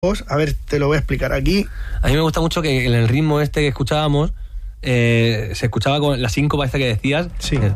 A ver, te lo voy a explicar aquí. A mí me gusta mucho que en el ritmo este que escuchábamos se escuchaba con la síncopa esta que decías. Sí. Es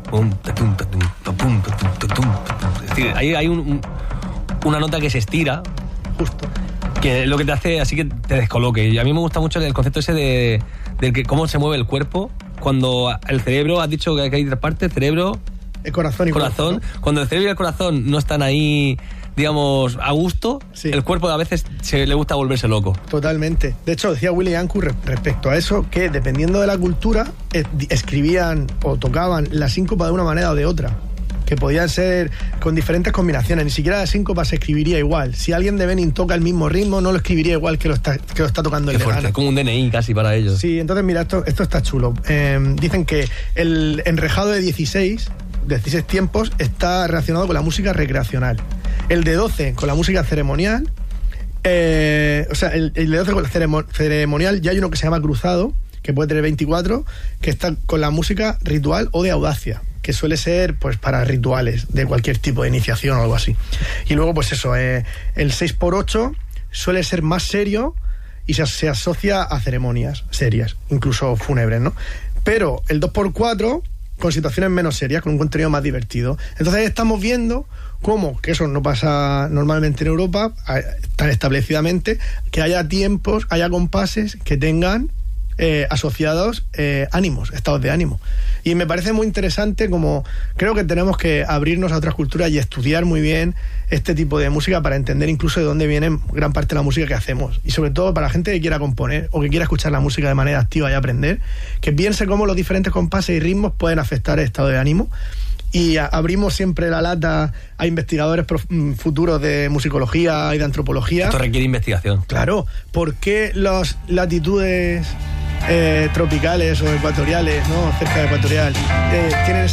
decir, hay una nota que se estira. Justo. Que es lo que te hace así que te descoloque. Y a mí me gusta mucho el concepto ese de que cómo se mueve el cuerpo cuando el cerebro, has dicho que hay tres partes, cerebro, El corazón y corazón. cuerpo, ¿no? Cuando el cerebro y el corazón no están ahí, digamos, a gusto, Sí. el cuerpo a veces le gusta volverse loco. Totalmente. De hecho, decía Willy Ankur respecto a eso, que dependiendo de la cultura, escribían o tocaban la síncopa de una manera o de otra. Que podían ser con diferentes combinaciones. Ni siquiera la síncopa se escribiría igual. Si alguien de Benin toca el mismo ritmo, no lo escribiría igual que lo está tocando el Qué fuerte, vegano. es como un DNI casi para ellos. Sí, entonces mira, esto está chulo. Dicen que el enrejado de 16 tiempos está relacionado con la música recreacional. El de 12 con la música ceremonial. O sea, el de 12 con la ceremonial, ya hay uno que se llama cruzado, que puede tener 24, que está con la música ritual o de audacia, que suele ser pues para rituales de cualquier tipo de iniciación o algo así. Y luego pues eso, el 6x8 suele ser más serio y se asocia a ceremonias serias, incluso fúnebres, ¿no? Pero el 2x4 con situaciones menos serias, con un contenido más divertido. Entonces ahí estamos viendo cómo, que eso no pasa normalmente en Europa, tan establecidamente, que haya tiempos, haya compases que tengan asociados ánimos, estados de ánimo. Y me parece muy interesante, como creo que tenemos que abrirnos a otras culturas y estudiar muy bien este tipo de música para entender incluso de dónde viene gran parte de la música que hacemos. Y sobre todo para la gente que quiera componer o que quiera escuchar la música de manera activa y aprender, que piense cómo los diferentes compases y ritmos pueden afectar el estado de ánimo. Y abrimos siempre la lata a investigadores futuros de musicología y de antropología. Esto requiere investigación. Claro, ¿por qué las latitudes tropicales o ecuatoriales, ¿no? Cerca de ecuatorial, tienen esa